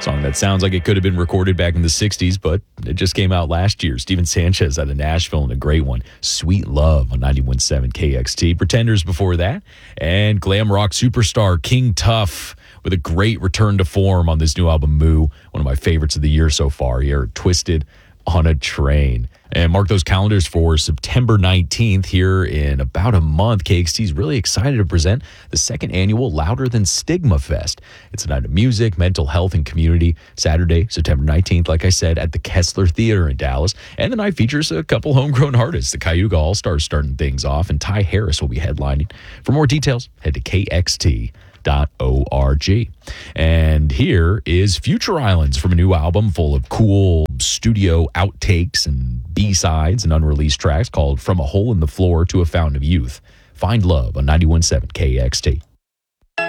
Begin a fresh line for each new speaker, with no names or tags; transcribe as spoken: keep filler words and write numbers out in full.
Song that sounds like it could have been recorded back in the sixties, but it just came out last year. Steven Sanchez out of Nashville, and a great one, Sweet Love on ninety-one point seven K X T. Pretenders before that, and glam rock superstar King Tuff with a great return to form on this new album, Moo, one of my favorites of the year so far here, Twisted on a Train. And mark those calendars for September nineteenth. Here in about a month, K X T is really excited to present the second annual Louder Than Stigma Fest. It's a night of music, mental health, and community. Saturday, September nineteenth, like I said, at the Kessler Theater in Dallas. And the night features a couple homegrown artists. The Cayuga All-Stars starting things off, and Ty Harris will be headlining. For more details, head to K X T dot org. And here is Future Islands from a new album full of cool studio outtakes and B-sides and unreleased tracks called From a Hole in the Floor to a Fountain of Youth. Find love on ninety-one point seven K X T.